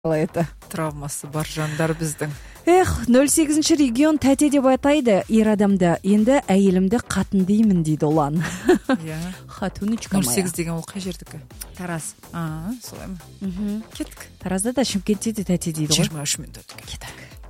Қалай это? Травмасы бар жандар біздің. 08 регион тәте деп атайды ер адамды. Енді әйелімді қатын деймін дейді олан. Хатуночка моя. 08 деген ол қай жердікі? Тараз. Солай ма? Кеттік. Таразда да Шымкентте де тәте дейді ғой. 23 минут өтіп кетті.